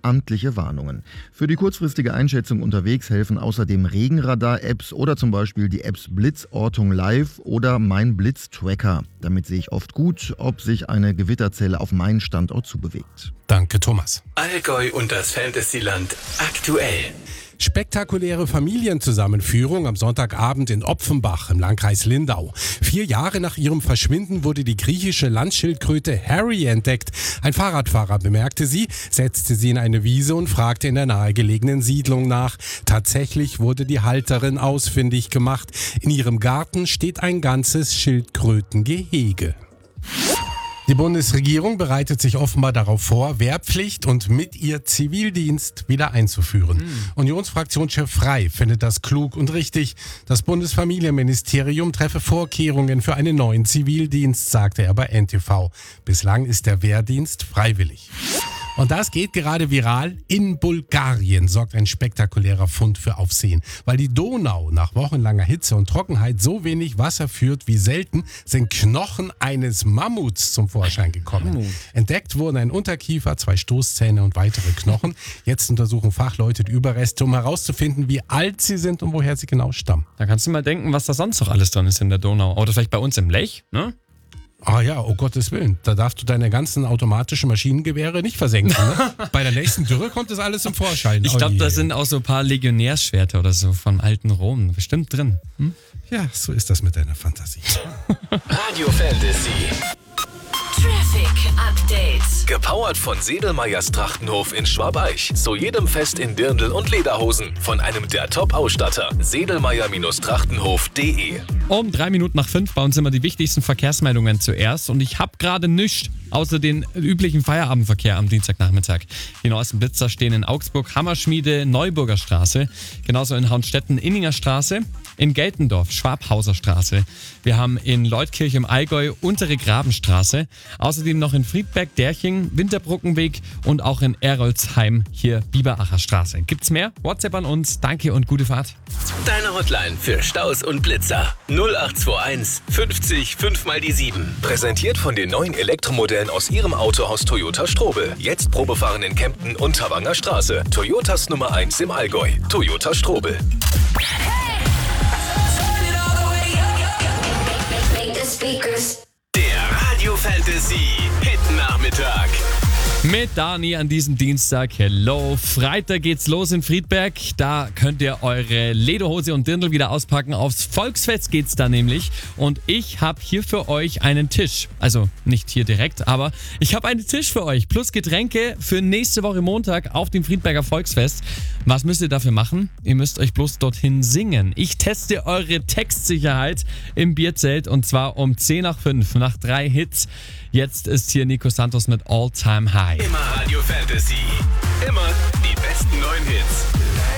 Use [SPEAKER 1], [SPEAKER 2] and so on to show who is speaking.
[SPEAKER 1] amtliche Warnungen. Für die kurzfristige Einschätzung unterwegs helfen außerdem Regenradar-Apps oder zum Beispiel die Apps Blitzortung Live oder Mein Blitz-Tracker. Damit sehe ich oft gut, ob sich eine Gewitterzelle auf meinen Standort zubewegt.
[SPEAKER 2] Danke, Thomas.
[SPEAKER 3] Allgäu und das Fantasyland aktuell.
[SPEAKER 2] Spektakuläre Familienzusammenführung am Sonntagabend in Opfenbach im Landkreis Lindau. 4 Jahre nach ihrem Verschwinden wurde die griechische Landschildkröte Harry entdeckt. Ein Fahrradfahrer bemerkte sie, setzte sie in eine Wiese und fragte in der nahegelegenen Siedlung nach. Tatsächlich wurde die Halterin ausfindig gemacht. In ihrem Garten steht ein ganzes Schildkrötengehege. Die Bundesregierung bereitet sich offenbar darauf vor, Wehrpflicht und mit ihr Zivildienst wieder einzuführen. Unionsfraktionschef Frey findet das klug und richtig. Das Bundesfamilienministerium treffe Vorkehrungen für einen neuen Zivildienst, sagte er bei NTV. Bislang ist der Wehrdienst freiwillig. Und das geht gerade viral. In Bulgarien sorgt ein spektakulärer Fund für Aufsehen. Weil die Donau nach wochenlanger Hitze und Trockenheit so wenig Wasser führt wie selten, sind Knochen eines Mammuts zum Vorschein gekommen. Entdeckt wurden ein Unterkiefer, 2 Stoßzähne und weitere Knochen. Jetzt untersuchen Fachleute die Überreste, um herauszufinden, wie alt sie sind und woher sie genau stammen.
[SPEAKER 4] Da kannst du mal denken, was da sonst noch alles drin ist in der Donau. Oder vielleicht bei uns im Lech, ne?
[SPEAKER 2] Ah ja, oh Gottes Willen, da darfst du deine ganzen automatischen Maschinengewehre nicht versenken. Ne? Bei der nächsten Dürre kommt das alles zum Vorschein.
[SPEAKER 4] Ich glaube, da sind auch so ein paar Legionärschwerter oder so von alten Rom bestimmt drin.
[SPEAKER 2] Ja, so ist das mit deiner Fantasie.
[SPEAKER 3] Radio Fantasy.
[SPEAKER 5] Traffic Update.
[SPEAKER 3] Gepowert von Sedelmeyers Trachtenhof in Schwabeich. Zu jedem Fest in Dirndl und Lederhosen. Von einem der Top-Ausstatter. Sedelmeyer-Trachtenhof.de.
[SPEAKER 4] Um 5:03 bei uns immer die wichtigsten Verkehrsmeldungen zuerst. Und ich habe gerade nichts außer den üblichen Feierabendverkehr am Dienstagnachmittag. Die neuesten Blitzer stehen in Augsburg, Hammerschmiede, Neuburger Straße. Genauso in Hauenstetten, Inninger Straße. In Geltendorf, Schwabhauser Straße. Wir haben in Leutkirch im Allgäu Untere Grabenstraße. Außerdem noch in Friedberg, Derching, Winterbruckenweg und auch in Erolsheim hier Biberacher Straße. Gibt's mehr? WhatsApp an uns. Danke und gute Fahrt.
[SPEAKER 3] Deine Hotline für Staus und Blitzer. 0821 50 5 mal die 7. Präsentiert von den neuen Elektromodellen aus Ihrem Autohaus Toyota Strobel. Jetzt Probefahren in Kempten und Havanger Straße. Toyotas Nummer 1 im Allgäu. Toyota Strobel. Der Radio Fantasy Hit Nachmittag.
[SPEAKER 4] Mit Dani an diesem Dienstag. Hello. Freitag geht's los in Friedberg. Da könnt ihr eure Lederhose und Dirndl wieder auspacken. Aufs Volksfest geht's da nämlich. Und ich habe hier für euch einen Tisch. Also nicht hier direkt, aber ich habe einen Tisch für euch. Plus Getränke für nächste Woche Montag auf dem Friedberger Volksfest. Was müsst ihr dafür machen? Ihr müsst euch bloß dorthin singen. Ich teste eure Textsicherheit im Bierzelt und zwar um 10:05 nach 3 Hits. Jetzt ist hier Nico Santos mit All Time High.
[SPEAKER 3] Immer Radio Fantasy. Immer die besten neuen Hits.